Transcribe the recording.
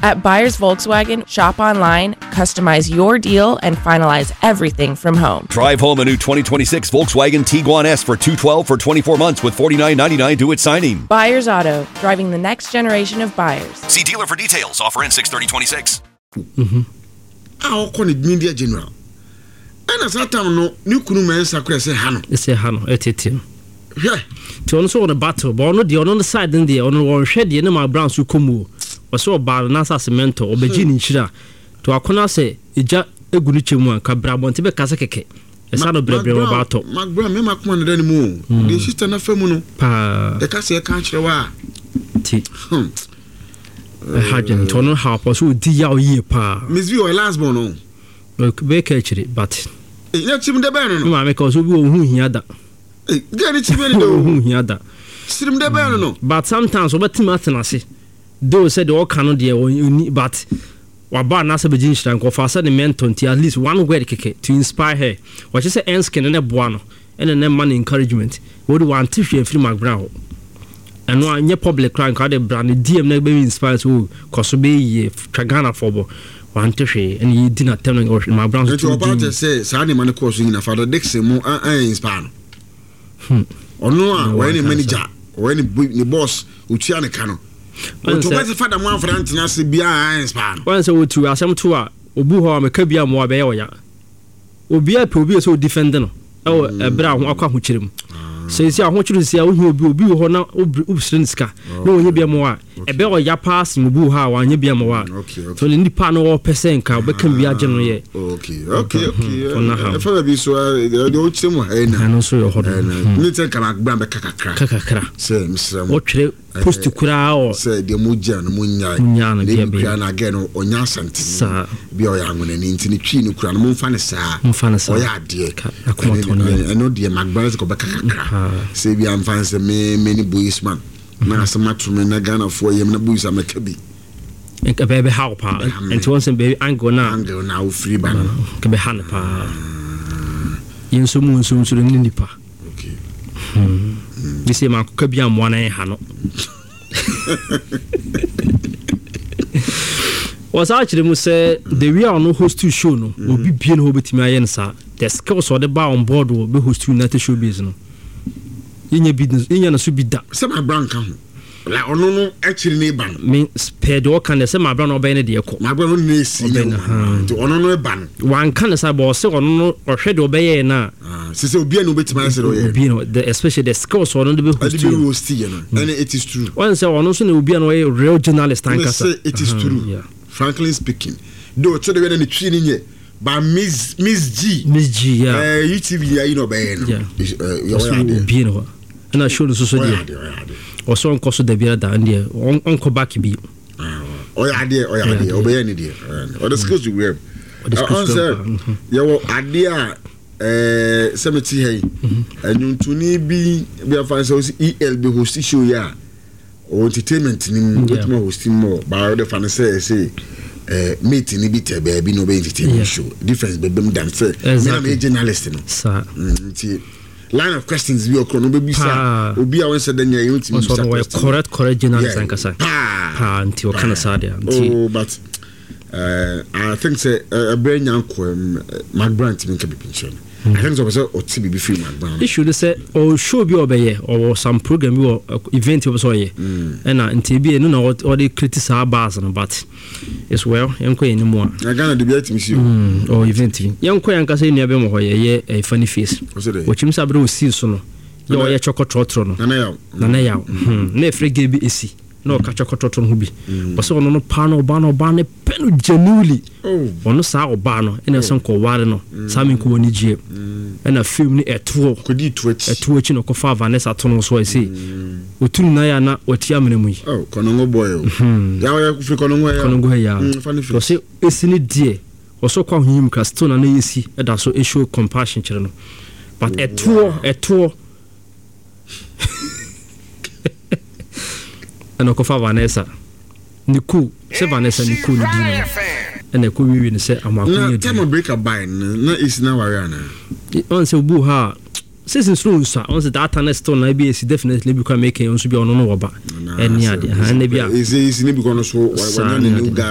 At Buyers Volkswagen, shop online, customize your deal, and finalize everything from home. Drive home a new 2026 Volkswagen Tiguan S for $212 for 24 months with $49.99 due at signing. Buyers Auto, driving the next generation of buyers. See dealer for details. Offer ends 6/30/26. I'll call it media general. And as that time, no, new Kunuman Sacre say Hano. It's a Hano, a titin. Yeah. To also the battle, but on the side, then the on one shed the enema brown sukumu. Was so bad Nasa cemento or Begin Shira. To Akona say, Ija Egunichimu, Cabra Montibe Casake. A son of Brebre Bato. Macbram, Macman, then moon. The sister of Femuno. Pa. The Cassia can't show her. I had to know how possible Dia year pa. Miss View, a last bono. Baker, but. Let's him the banner. No, because who he had that. Get it, who he had that. Sim the banner. But sometimes, what Timatanasi. Those said all cannot dear you need, but Waba Nasa Begin and go faster than mentor at least one word to inspire her. What is a enskin and a buono and a money encouragement. What do want to share from my brow? And one your public crying card a brand DM never inspires who Kosobe Tragana Fobo. One to share and you did not tell me my brown to about to say Sandy man coursing in a father Dixon more inspire. Or no, or any manager or any boss Uchiana Cano. Once a father one for Antinasi behind span. Once a two are some two are Obuha Macabia more beoya. Obia Probia so defendant. Oh, a brown Aqua Huchim. Says, I want you to see how you will be Hona Ubsrinska. No, you be more. A bell ya pass Mubuha and you be more. Okay, so in the panel or Pesenka, but can be a general. Okay. If I be so, the old Tim and also your hotel. Little Kamak Bamba Kakakra. Says, what post to Kura or said the Mujan, Munyan, the Biana again or Yasan, be or young and into the Chino Crown, Monfanasa, or ya dear. I know dear McBurn's go back. Say we am fancy many boys man. Now some matrimony na Ghana for you na boys am kabi. And a baby how pa and to once baby angle now free ban. Can be hand pa. Yin so moon soon to the nipa. Okay. You say my kabi am one hano. Was actually must say the we are no host to show no will be being hobby my answer. The skills or the bar on board will be host to United Show business. In your business, in your subida. Some are brown come. Like, oh no, actually, neighbor. Means paid or can say my brown or Benny dear. My brother needs to honor a ban. One can say, boss, so or shed obey now. Sister be no bit myself, especially the skills or the host, and it is true. Once I will be an way real journalist. It is true. Frankly speaking, though, to the way the training yet. By Miss G, yeah. UTV, you know, yeah. And I showed the society. Or so on cost of the beer down there. Uncle Backy be. Oh, idea, obey any dear. Or the skills you wear. Answer your idea, cemetery, and you to need be a fine so EL be hosting show ya or entertainment in more hosting more. By the fancy say. Meeting bit baby no entertainment show difference be them than say I'm a journalist no sir line of questions we okono be sir obi a won say then you correct journalist and kasa anti o kana sadia oh but I think say a brain yanko McBrand me can be pension I think so o tibi be free McBrand you should say or show be obeye or some program or event or so ye and anti be no or they criticize bars but as well yanko anymore I gonna debate me or event yanko yanka say ne be mo hoye a funny face which him sabre o see so no ye chokotrotro no na ya na frege bi esi no kacha kototo ho bi so no pa no ba ne penu genuinely ono sa oba no ene so ko ware no sami ko woni gie ena film ni etuo kodi etuo chi no ko fa Vanessa to no so ese otun na ya na otia menemu yi kono ngo boy ya ku fi kono ngo ya so se esi ni die oso kwa him kasto na yesi eda so e show compassion kire no but etuo and ko fa Vanessa niku se Vanessa niku ni dino and ko wi ni se amakunya time break up by na is na wariana on se bu ha season through so on se data next on na be definitely be can make on so be on no oba any ade ha na bia is ni be kono so wa na new guy